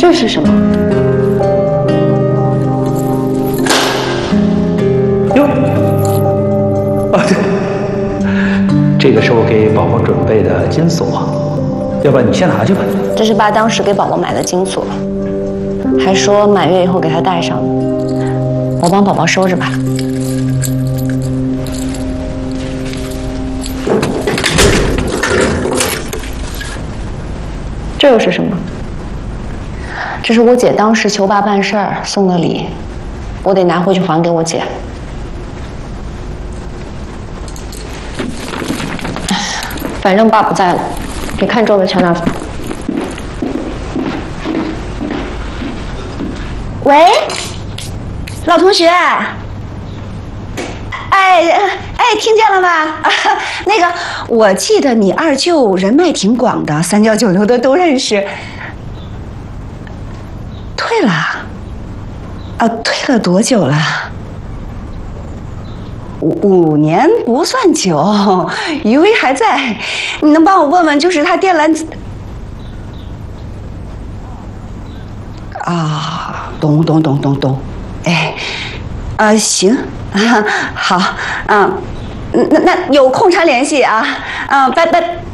这是什么？ 哟，啊对，这个是我给宝宝准备的金锁，要不然你先拿去吧。 这是爸当时给宝宝买的金锁，还说满月以后给他戴上，我帮宝宝收着吧。这又是什么？这是我姐当时求爸办事儿送的礼，我得拿回去还给我姐。反正爸不在了，你看周围全哪走？喂，老同学，听见了吗？那个，我记得你二舅人脉挺广的，三教九流的都认识。退了？退了多久了？5年不算久，余威还在。你能帮我问问，就是他电缆啊？懂。哎，行，好，那有空常联系啊，拜拜。